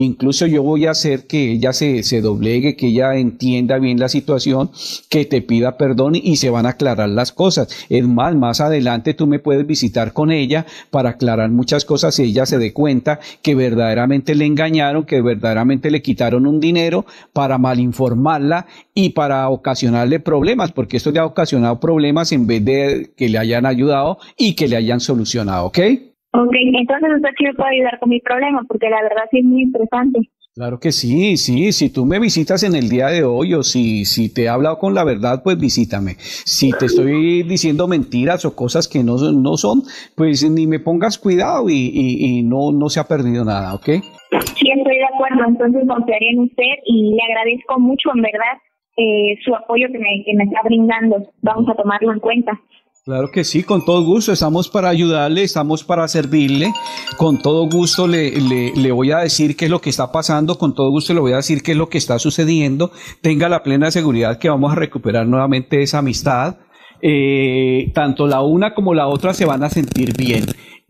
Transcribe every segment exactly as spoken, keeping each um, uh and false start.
Incluso yo voy a hacer que ella se, se doblegue, que ella entienda bien la situación, que te pida perdón y se van a aclarar las cosas. Es más, más adelante tú me puedes visitar con ella para aclarar muchas cosas y ella se dé cuenta que verdaderamente le engañaron, que verdaderamente le quitaron un dinero para malinformarla y para ocasionarle problemas, porque esto le ha ocasionado problemas en vez de que le hayan ayudado y que le hayan solucionado, ¿ok? Ok, entonces usted sí me puede ayudar con mi problema, porque la verdad sí es muy interesante. Claro que sí, sí, si tú me visitas en el día de hoy o si, si te he hablado con la verdad, pues visítame. Si te estoy diciendo mentiras o cosas que no, no son, pues ni me pongas cuidado y, y, y no, no se ha perdido nada, ¿ok? Sí, estoy de acuerdo, entonces confiaré en usted y le agradezco mucho, en verdad, eh, su apoyo que me, que me está brindando. Vamos a tomarlo en cuenta. Claro que sí, con todo gusto, estamos para ayudarle, estamos para servirle, con todo gusto le, le, le voy a decir qué es lo que está pasando, con todo gusto le voy a decir qué es lo que está sucediendo, tenga la plena seguridad que vamos a recuperar nuevamente esa amistad, eh, tanto la una como la otra se van a sentir bien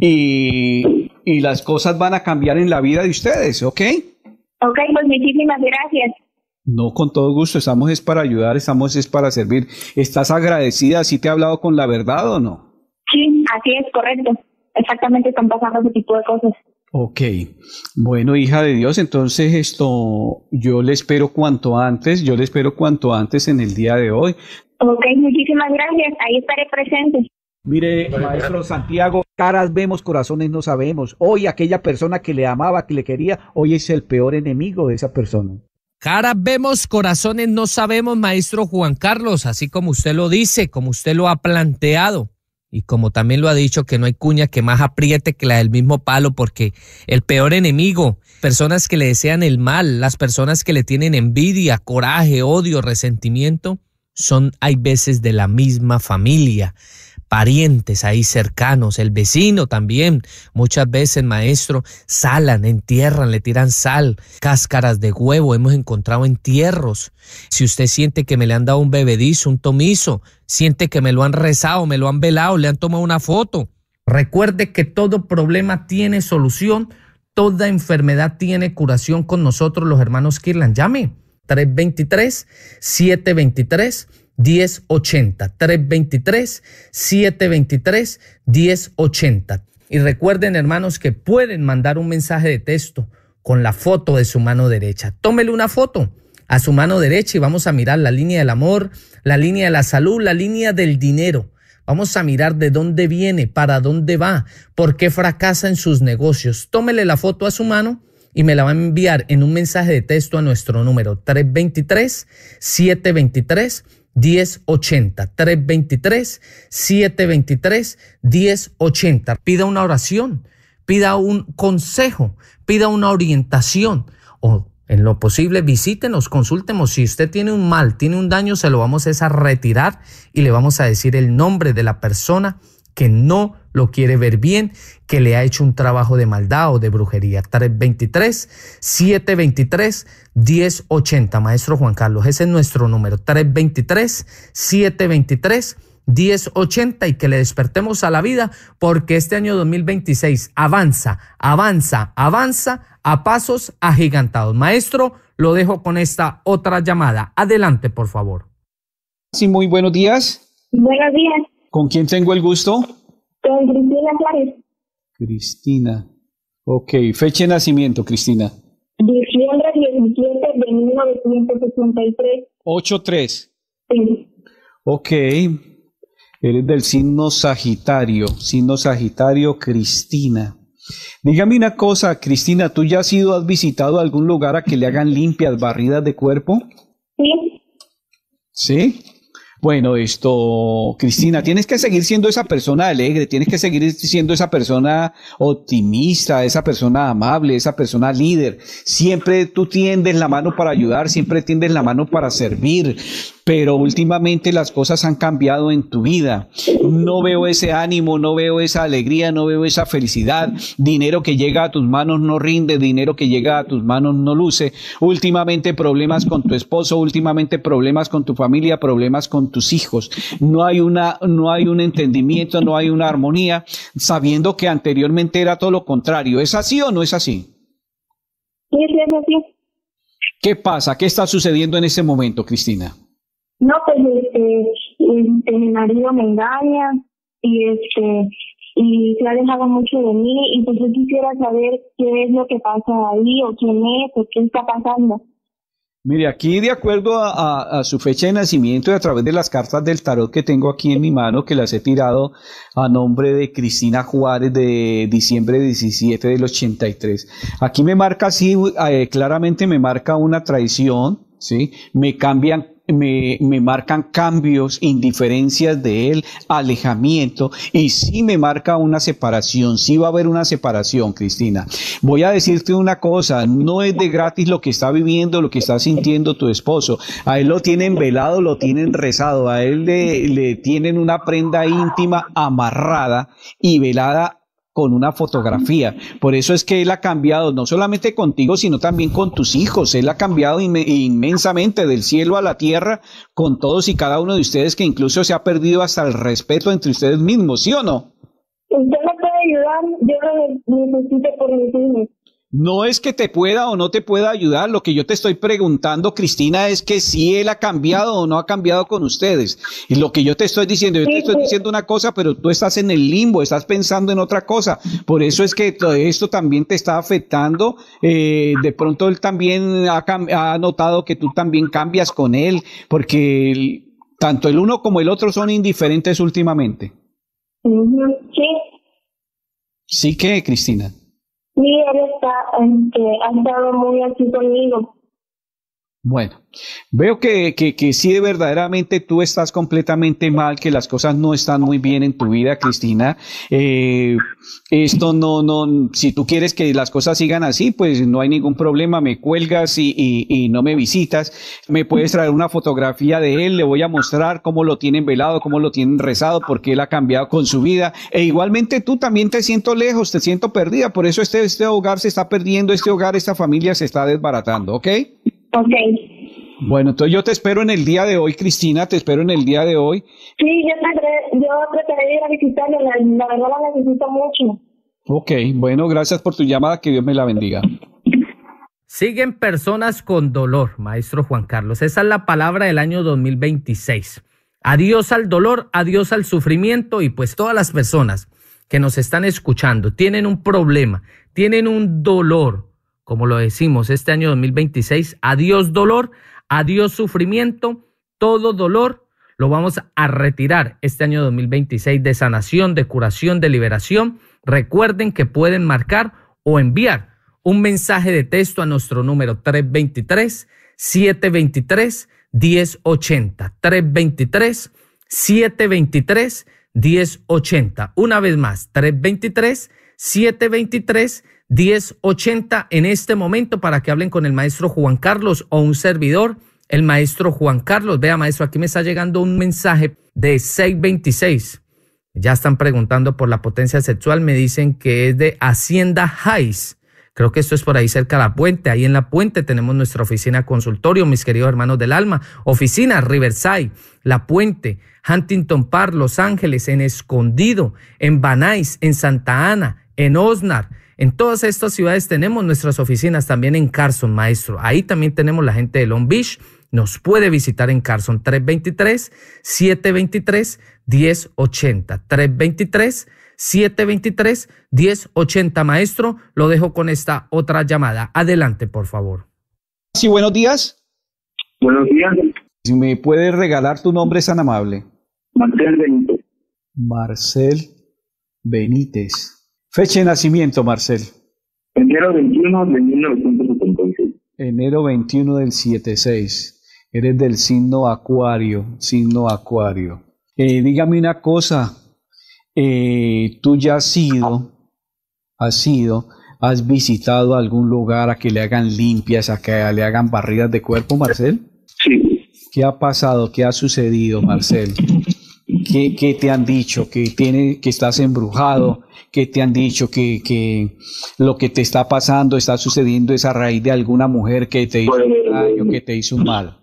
y, y las cosas van a cambiar en la vida de ustedes, ¿ok? Ok, pues muchísimas gracias. No, con todo gusto, estamos es para ayudar, estamos es para servir. ¿Estás agradecida? ¿Sí te he hablado con la verdad o no? Sí, así es, correcto. Exactamente están pasando ese tipo de cosas. Ok, bueno, hija de Dios, entonces esto, yo le espero cuanto antes, yo le espero cuanto antes en el día de hoy. Ok, muchísimas gracias, ahí estaré presente. Mire, maestro Santiago, caras vemos, corazones no sabemos. Hoy aquella persona que le amaba, que le quería, hoy es el peor enemigo de esa persona. Caras vemos, corazones no sabemos, maestro Juan Carlos, así como usted lo dice, como usted lo ha planteado y como también lo ha dicho, que no hay cuña que más apriete que la del mismo palo, porque el peor enemigo, personas que le desean el mal, las personas que le tienen envidia, coraje, odio, resentimiento, son hay veces de la misma familia, parientes ahí cercanos, el vecino también. Muchas veces, maestro, salan, entierran, le tiran sal, cáscaras de huevo, hemos encontrado entierros. Si usted siente que me le han dado un bebedizo, un tomizo, siente que me lo han rezado, me lo han velado, le han tomado una foto. Recuerde que todo problema tiene solución, toda enfermedad tiene curación con nosotros los hermanos Kirlan. Llame tres dos tres, siete dos tres, diez ochenta, tres dos tres, siete dos tres, diez ochenta. Y recuerden, hermanos, que pueden mandar un mensaje de texto con la foto de su mano derecha. Tómele una foto a su mano derecha y vamos a mirar la línea del amor, la línea de la salud, la línea del dinero. Vamos a mirar de dónde viene, para dónde va, por qué fracasa en sus negocios. Tómele la foto a su mano y me la va a enviar en un mensaje de texto a nuestro número tres dos tres, siete dos tres, diez ochenta, tres dos tres, siete dos tres, diez ochenta. Pida una oración, pida un consejo, pida una orientación o en lo posible visítenos, consúltenos. Si usted tiene un mal, tiene un daño, se lo vamos a retirar y le vamos a decir el nombre de la persona que no lo quiere ver bien, que le ha hecho un trabajo de maldad o de brujería. tres dos tres, siete dos tres, diez ochenta. Maestro Juan Carlos, ese es nuestro número, tres dos tres, siete dos tres, diez ochenta, y que le despertemos a la vida, porque este año dos mil veintiséis avanza, avanza, avanza a pasos agigantados. Maestro, lo dejo con esta otra llamada. Adelante, por favor. Sí, muy buenos días. Buenos días. ¿Con quién tengo el gusto? Con Cristina Flores. Cristina. Ok, fecha de nacimiento, Cristina. Diciembre diecisiete de mil novecientos sesenta y tres. ocho tres. Sí. Ok. Eres del signo Sagitario. Signo Sagitario, Cristina. Dígame una cosa, Cristina, ¿tú ya has ido, has visitado algún lugar a que le hagan limpias, barridas de cuerpo? Sí. ¿Sí? Bueno, esto, Cristina, tienes que seguir siendo esa persona alegre, tienes que seguir siendo esa persona optimista, esa persona amable, esa persona líder. Siempre tú tiendes la mano para ayudar, siempre tiendes la mano para servir, pero últimamente las cosas han cambiado en tu vida. No veo ese ánimo, no veo esa alegría, no veo esa felicidad. Dinero que llega a tus manos no rinde, dinero que llega a tus manos no luce. Últimamente problemas con tu esposo, últimamente problemas con tu familia, problemas con tus hijos. No hay una, no hay un entendimiento, no hay una armonía, sabiendo que anteriormente era todo lo contrario. ¿Es así o no es así? Sí, sí, es así. ¿Qué pasa? ¿Qué está sucediendo en este momento, Cristina? No, pues este, este, mi marido me engaña y este y se ha alejado mucho de mí y pues yo quisiera saber qué es lo que pasa ahí o quién es o qué está pasando. Mire, aquí de acuerdo a, a- a su fecha de nacimiento y a través de las cartas del tarot que tengo aquí en mi mano, que las he tirado a nombre de Cristina Juárez de diciembre diecisiete del ochenta y tres. Aquí me marca así, eh, claramente me marca una traición, ¿sí? Me cambian, me, me marcan cambios, indiferencias de él, alejamiento, y sí me marca una separación, sí va a haber una separación, Cristina. Voy a decirte una cosa, no es de gratis lo que está viviendo, lo que está sintiendo tu esposo. A él lo tienen velado, lo tienen rezado, a él le, le tienen una prenda íntima amarrada y velada con una fotografía. Por eso es que él ha cambiado, no solamente contigo, sino también con tus hijos. Él ha cambiado inme- inmensamente del cielo a la tierra con todos y cada uno de ustedes, que incluso se ha perdido hasta el respeto entre ustedes mismos, ¿sí o no? ¿Usted me puede ayudar? Yo lo necesito por mis hijos. No es que te pueda o no te pueda ayudar, lo que yo te estoy preguntando, Cristina, es que si él ha cambiado o no ha cambiado con ustedes. Y lo que yo te estoy diciendo, yo te estoy diciendo una cosa, pero tú estás en el limbo, estás pensando en otra cosa. Por eso es que todo esto también te está afectando. Eh, de pronto él también ha, cam- ha notado que tú también cambias con él, porque el- tanto el uno como el otro son indiferentes últimamente. Ujú, sí, ¿Sí que, Cristina? sí, él está, este, ha estado muy así conmigo. Bueno, veo que, que, que sí, verdaderamente tú estás completamente mal, que las cosas no están muy bien en tu vida, Cristina. Eh, esto no, no, si tú quieres que las cosas sigan así, pues no hay ningún problema, me cuelgas y, y, y no me visitas. Me puedes traer una fotografía de él, le voy a mostrar cómo lo tienen velado, cómo lo tienen rezado, porque él ha cambiado con su vida. E igualmente tú también te siento lejos, te siento perdida, por eso este, este hogar se está perdiendo, este hogar, esta familia se está desbaratando, ¿ok? Ok. Bueno, entonces yo te espero en el día de hoy, Cristina, te espero en el día de hoy. Sí, yo trataré, yo trataré de ir a visitarlo, la, la verdad la necesito mucho. Ok, bueno, gracias por tu llamada, que Dios me la bendiga. Siguen personas con dolor, maestro Juan Carlos. Esa es la palabra del año dos mil veintiséis. Adiós al dolor, adiós al sufrimiento, y pues todas las personas que nos están escuchando tienen un problema, tienen un dolor, como lo decimos este año dos mil veintiséis, adiós dolor, adiós sufrimiento, todo dolor lo vamos a retirar este año dos mil veintiséis, de sanación, de curación, de liberación. Recuerden que pueden marcar o enviar un mensaje de texto a nuestro número tres dos tres, siete dos tres, uno cero ocho cero, tres dos tres, siete dos tres, uno cero ocho cero. Una vez más, tres dos tres, siete dos tres, uno cero ocho cero en este momento, para que hablen con el maestro Juan Carlos o un servidor, el maestro Juan Carlos. Vea, maestro, aquí me está llegando un mensaje de seis veintiséis. Ya están preguntando por la potencia sexual, me dicen que es de Hacienda Heights. Creo que esto es por ahí cerca de La Puente. Ahí en La Puente tenemos nuestra oficina consultorio, mis queridos hermanos del alma. Oficina Riverside, La Puente, Huntington Park, Los Ángeles, en Escondido, en Van Nuys, en Santa Ana, en Oxnard. En todas estas ciudades tenemos nuestras oficinas, también en Carson, maestro. Ahí también tenemos la gente de Long Beach. Nos puede visitar en Carson, tres dos tres, siete dos tres, uno cero ocho cero. tres dos tres, siete dos tres, uno cero ocho cero. Maestro, lo dejo con esta otra llamada. Adelante, por favor. Sí, buenos días. Buenos días, Si me puedes regalar tu nombre, es tan amable. Marcel Benito. Marcel Benítez. Fecha de nacimiento, Marcel. Enero veintiuno de mil novecientos setenta y seis. Enero veintiuno del setenta y seis. Eres del signo Acuario, signo Acuario. Eh, dígame una cosa, eh, tú ya has ido, has ido, has visitado algún lugar a que le hagan limpias, a que le hagan barridas de cuerpo, Marcel. Sí. ¿Qué ha pasado? ¿Qué ha sucedido, Marcel? ¿Qué, qué te han dicho? ¿Que, tiene, que estás embrujado? ¿Qué te han dicho? ¿Que, que lo que te está pasando está sucediendo es a raíz de alguna mujer que te hizo un daño, que te hizo un mal?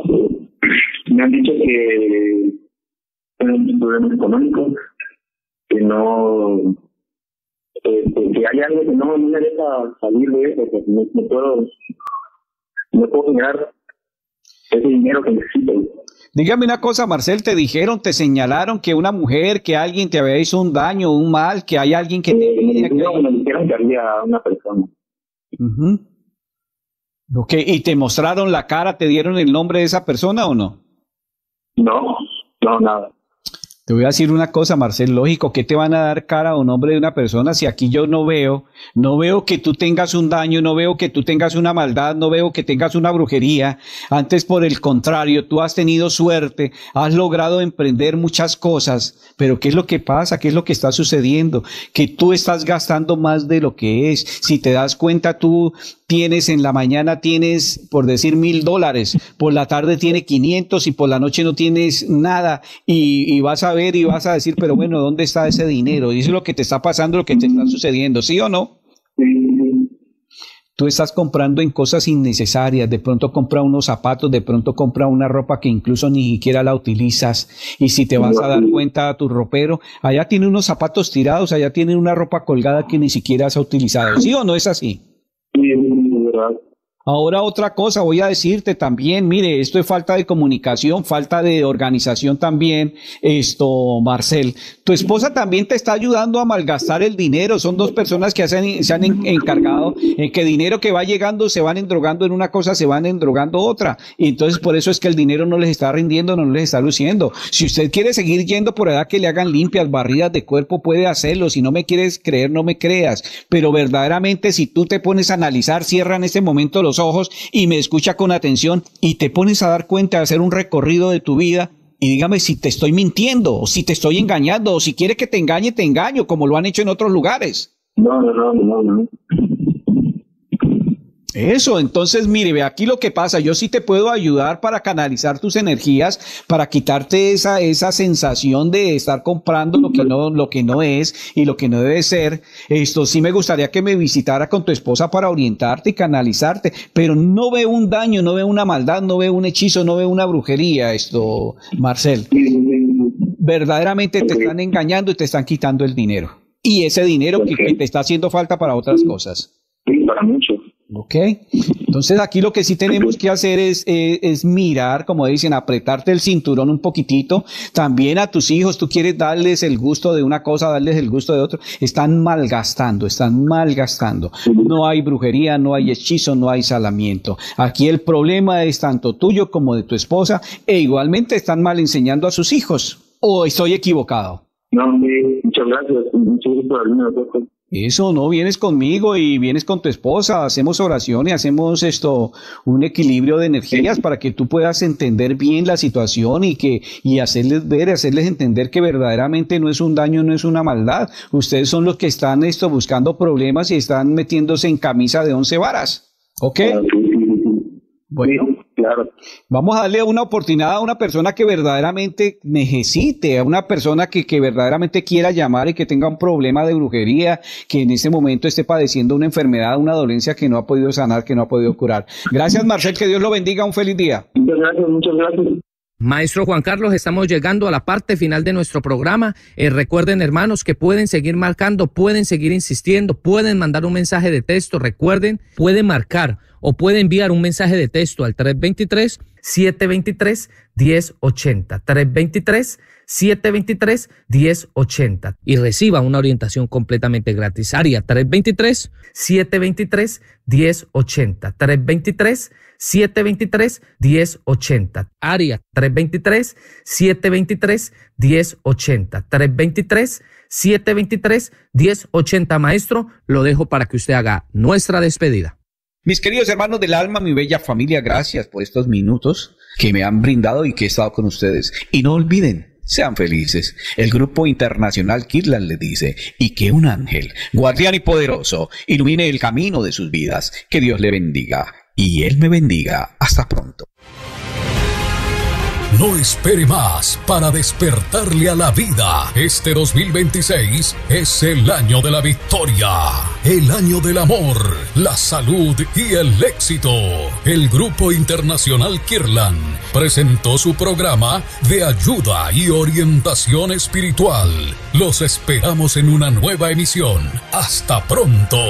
Me han dicho que tengo problemas económicos, que no, eh, que hay algo que no, no me deja salir de eso, que no, no puedo, no puedo generar ese dinero que necesito. Dígame una cosa, Marcel, ¿te dijeron, te señalaron que una mujer, que alguien te había hecho un daño, un mal, que hay alguien que te... Eh, que no, hay... me dijeron que había una persona. Uh-huh. Ok, ¿y te mostraron la cara, te dieron el nombre de esa persona o no? No, no, nada. Te voy a decir una cosa, Marcel, lógico, ¿qué te van a dar cara o nombre de una persona si aquí yo no veo, no veo que tú tengas un daño, no veo que tú tengas una maldad, no veo que tengas una brujería? Antes, por el contrario, tú has tenido suerte, has logrado emprender muchas cosas, pero ¿qué es lo que pasa? ¿Qué es lo que está sucediendo? Que tú estás gastando más de lo que es. Si te das cuenta, tú tienes en la mañana tienes, por decir, mil dólares, por la tarde tiene quinientos y por la noche no tienes nada y, y vas a ver y vas a decir, pero bueno, ¿dónde está ese dinero? Y eso es lo que te está pasando, lo que te está sucediendo, ¿sí o no? Tú estás comprando en cosas innecesarias, de pronto compra unos zapatos, de pronto compra una ropa que incluso ni siquiera la utilizas, y si te vas a dar cuenta a tu ropero, allá tiene unos zapatos tirados, allá tiene una ropa colgada que ni siquiera has utilizado, ¿sí o no es así? Sí, es verdad. Ahora otra cosa voy a decirte también, mire, esto es falta de comunicación, falta de organización también, esto, Marcel. Tu esposa también te está ayudando a malgastar el dinero, son dos personas que se han, se han encargado en que dinero que va llegando se van endrogando en una cosa, se van endrogando otra, y entonces por eso es que el dinero no les está rindiendo, no les está luciendo. Si usted quiere seguir yendo por allá que le hagan limpias, barridas de cuerpo, puede hacerlo, si no me quieres creer, no me creas, pero verdaderamente si tú te pones a analizar, cierra en este momento los ojos y me escucha con atención y te pones a dar cuenta de hacer un recorrido de tu vida y dígame si te estoy mintiendo o si te estoy engañando o si quiere que te engañe, te engaño como lo han hecho en otros lugares. No, no, no, no, no. Eso, entonces mire, ve aquí lo que pasa, yo sí te puedo ayudar para canalizar tus energías, para quitarte esa, esa sensación de estar comprando lo que no, lo que no es y lo que no debe ser. Esto sí me gustaría que me visitara con tu esposa para orientarte y canalizarte, pero no veo un daño, no veo una maldad, no veo un hechizo, no veo una brujería, esto, Marcel. Verdaderamente te están engañando y te están quitando el dinero. Y ese dinero que, que te está haciendo falta para otras cosas. Sí, para mucho. Ok, entonces aquí lo que sí tenemos que hacer es, es, es mirar, como dicen, apretarte el cinturón un poquitito. También a tus hijos, tú quieres darles el gusto de una cosa, darles el gusto de otro. Están malgastando, están malgastando. No hay brujería, no hay hechizo, no hay salamiento. Aquí el problema es tanto tuyo como de tu esposa e igualmente están mal enseñando a sus hijos. ¿O estoy equivocado? No, muchas gracias. Muchas gracias por haberme tocado. Eso, no, vienes conmigo y vienes con tu esposa, hacemos oraciones, hacemos esto, un equilibrio de energías para que tú puedas entender bien la situación y que, y hacerles ver, hacerles entender que verdaderamente no es un daño, no es una maldad. Ustedes son los que están esto buscando problemas y están metiéndose en camisa de once varas. ¿Ok? Bueno. Claro. Vamos a darle una oportunidad a una persona que verdaderamente necesite, a una persona que, que verdaderamente quiera llamar y que tenga un problema de brujería, que en este momento esté padeciendo una enfermedad, una dolencia que no ha podido sanar, que no ha podido curar. Gracias, Marcel, que Dios lo bendiga, un feliz día. Muchas gracias, muchas gracias. Maestro Juan Carlos, estamos llegando a la parte final de nuestro programa. Eh, recuerden, hermanos, que pueden seguir marcando, pueden seguir insistiendo, pueden mandar un mensaje de texto. Recuerden, pueden marcar o pueden enviar un mensaje de texto al tres dos tres, siete dos tres, uno cero ocho cero. tres dos tres, siete dos tres, uno cero ocho cero. Y reciba una orientación completamente gratis. Área tres dos tres, siete dos tres, uno cero ocho cero. tres dos tres, siete dos tres, uno cero ocho cero. Área tres dos tres, siete dos tres, uno cero ocho cero. tres dos tres, siete dos tres, uno cero ocho cero. Maestro, lo dejo para que usted haga nuestra despedida. Mis queridos hermanos del alma, mi bella familia, gracias por estos minutos que me han brindado y que he estado con ustedes. Y no olviden, sean felices. El Grupo Internacional Kirtland les dice, y que un ángel, guardián y poderoso, ilumine el camino de sus vidas. Que Dios le bendiga y Él me bendiga. Hasta pronto. No espere más para despertarle a la vida. Este dos mil veintiséis es el año de la victoria, el año del amor, la salud y el éxito. El Grupo Internacional Kirlan presentó su programa de ayuda y orientación espiritual. Los esperamos en una nueva emisión. Hasta pronto.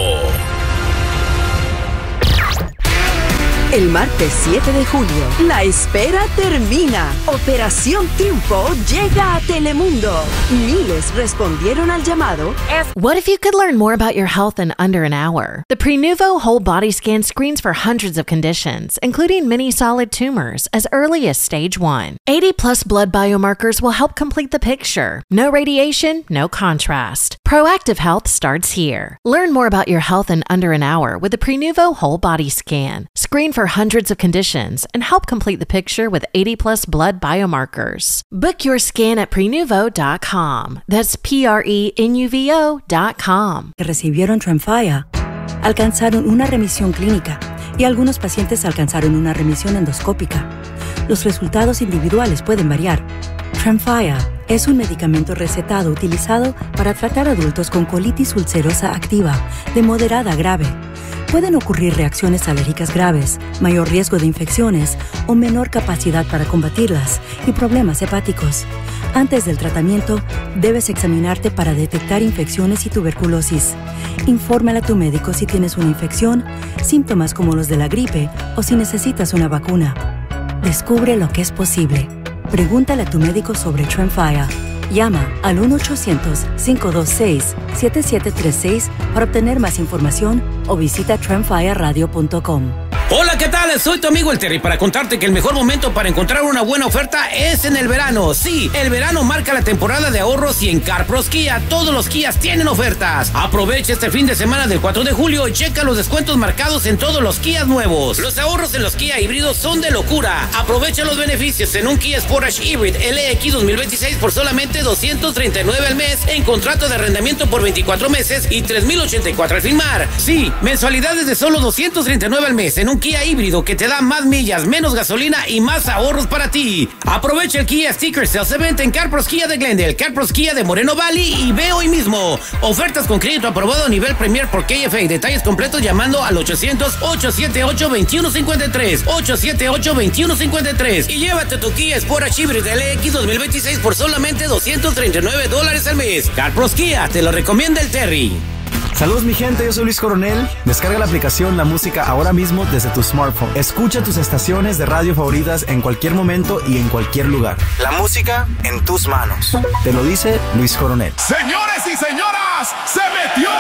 El martes siete de julio, la espera termina. Operación Triunfo llega a Telemundo. Miles respondieron al llamado. What if you could learn more about your health in under an hour? The Prenuvo Whole Body Scan screens for hundreds of conditions, including many solid tumors, as early as stage one. eighty plus blood biomarkers will help complete the picture. No radiation, no contrast. Proactive health starts here. Learn more about your health in under an hour with the Prenuvo Whole Body Scan. Screen for hundreds of conditions and help complete the picture with eighty plus blood biomarkers. Book your scan at prenuvo dot com. That's P R E N U V O dot com. Que recibieron Tremfya alcanzaron una remisión clínica y algunos pacientes alcanzaron una remisión endoscópica. Los resultados individuales pueden variar. Tremfya es un medicamento recetado utilizado para tratar adultos con colitis ulcerosa activa de moderada a grave. Pueden ocurrir reacciones alérgicas graves, mayor riesgo de infecciones o menor capacidad para combatirlas y problemas hepáticos. Antes del tratamiento, debes examinarte para detectar infecciones y tuberculosis. Infórmale a tu médico si tienes una infección, síntomas como los de la gripe o si necesitas una vacuna. Descubre lo que es posible. Pregúntale a tu médico sobre Tremfya. Llama al uno ochocientos, cinco dos seis, siete siete tres seis para obtener más información o visita tremfya radio punto com. Hola, ¿qué tal? Soy tu amigo el Terry para contarte que el mejor momento para encontrar una buena oferta es en el verano. Sí, el verano marca la temporada de ahorros y en CarPros Kia todos los Kias tienen ofertas. Aprovecha este fin de semana del cuatro de julio y checa los descuentos marcados en todos los Kias nuevos. Los ahorros en los Kia híbridos son de locura. Aprovecha los beneficios en un Kia Sportage Hybrid L X dos mil veintiséis por solamente doscientos treinta y nueve al mes en contrato de arrendamiento por veinticuatro meses y tres mil ochenta y cuatro al firmar. Sí, mensualidades de solo doscientos treinta y nueve al mes en un Kia híbrido que te da más millas, menos gasolina y más ahorros para ti. Aprovecha el Kia Sticker Sales Event en CarPros Kia de Glendale, CarPros Kia de Moreno Valley y ve hoy mismo. Ofertas con crédito aprobado a nivel Premier por K F A. Detalles completos llamando al ochocientos, ochocientos setenta y ocho, veintiuno cincuenta y tres, ochocientos setenta y ocho, veintiuno cincuenta y tres y llévate tu Kia Sportage Hybrid L X dos mil veintiséis por solamente doscientos treinta y nueve dólares al mes. CarPros Kia, te lo recomienda el Terry. Saludos mi gente, yo soy Luis Coronel. Descarga la aplicación La Música ahora mismo desde tu smartphone. Escucha tus estaciones de radio favoritas en cualquier momento y en cualquier lugar. La música en tus manos. Te lo dice Luis Coronel. Señores y señoras, se metió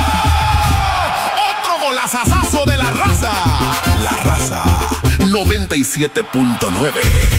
otro golazazazo de la raza. La Raza noventa y siete punto nueve.